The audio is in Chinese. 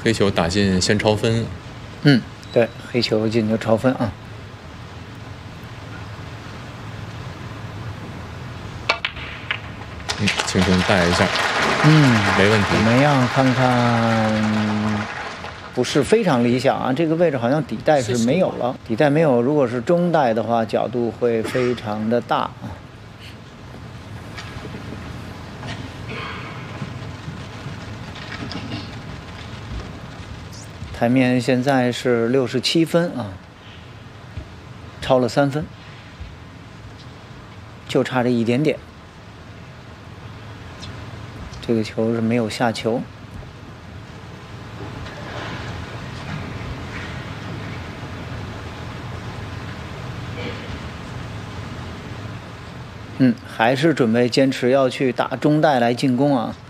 黑球打进先超分。 对，黑球进球超分啊。 轻松带一下。没问题。 怎么样？看看，不是非常理想啊。这个位置好像底带是没有了，底带没有。如果是中带的话，角度会非常的大啊。台面现在是67分啊，超了3分，就差这一点点。这个球是没有下球。还是准备坚持要去打中带来进攻啊。